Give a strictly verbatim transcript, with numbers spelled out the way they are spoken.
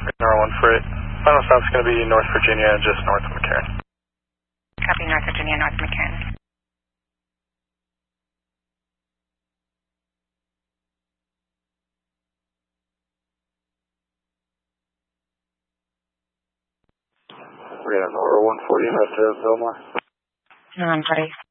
Nora one for eight. Final stop's going to be North Virginia, just north of McCarran. Copy, North Virginia, north of McCarran. We got Nora one forty, West of Belmar. one forty.